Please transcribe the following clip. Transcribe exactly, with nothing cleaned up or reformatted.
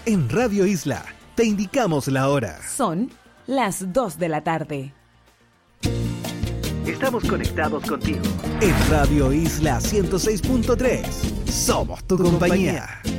En Radio Isla te indicamos la hora. Son las dos de la tarde. Estamos conectados contigo. En Radio Isla ciento seis punto tres. Somos tu compañía.